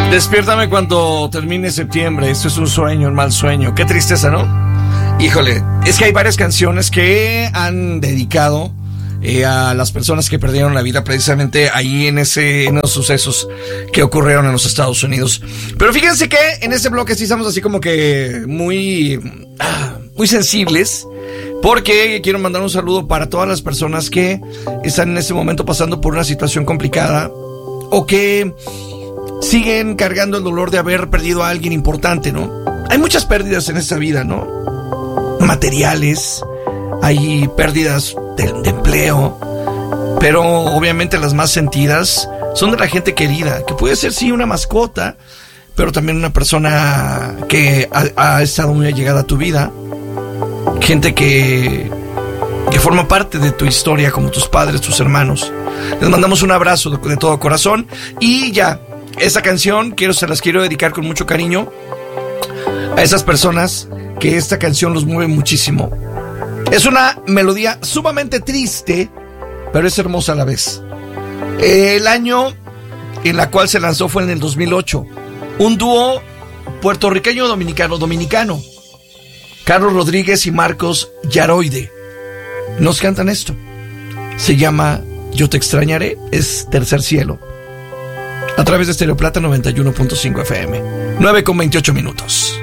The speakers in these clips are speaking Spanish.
Despiértame cuando termine septiembre. Esto es un sueño, un mal sueño. Qué tristeza, ¿no? Híjole, es que hay varias canciones que han dedicado a las personas que perdieron la vida precisamente ahí en esos sucesos que ocurrieron en los Estados Unidos. Pero fíjense que en este bloque sí estamos así como que muy sensibles, porque quiero mandar un saludo para todas las personas que están en este momento pasando por una situación complicada o que siguen cargando el dolor de haber perdido a alguien importante, ¿no? Hay muchas pérdidas en esta vida, ¿no? Materiales, hay pérdidas de empleo, pero obviamente las más sentidas son de la gente querida, que puede ser sí una mascota, pero también una persona que ha estado muy allegada a tu vida, gente que forma parte de tu historia, como tus padres, tus hermanos. Les mandamos un abrazo de todo corazón. Y ya, esa canción se las quiero dedicar con mucho cariño a esas personas que esta canción los mueve muchísimo. Es una melodía sumamente triste, pero es hermosa a la vez. El año en la cual se lanzó fue en el 2008. Un dúo puertorriqueño-dominicano. Carlos Rodríguez y Marcos Yaroide nos cantan esto. Se llama Yo te extrañaré, es Tercer Cielo. A través de Stereo Plata 91.5 FM. 9:28 minutos.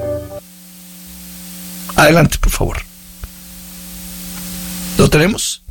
Adelante, por favor. ¿Lo tenemos?